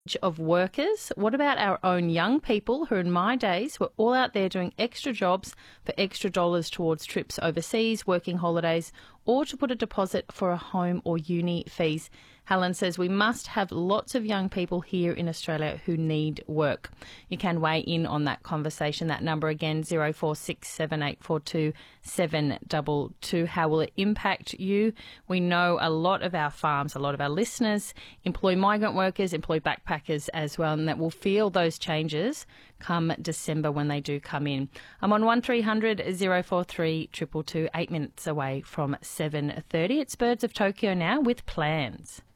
of workers. What about our own young people who in my days were all out there doing extra jobs for extra dollars towards trips overseas, working holidays, or to put a deposit for a home or uni fees? Helen says we must have lots of young people here in Australia who need work. You can weigh in on that conversation. That number again, 0467842722. How will it impact you? We know a lot of our farms, a lot of our listeners employ migrant workers, employ backpackers as well, and that will feel those changes come December when they do come in. I'm on 1300 043 222, 8 minutes away from 7:30. It's Birds of Tokyo now with Plans.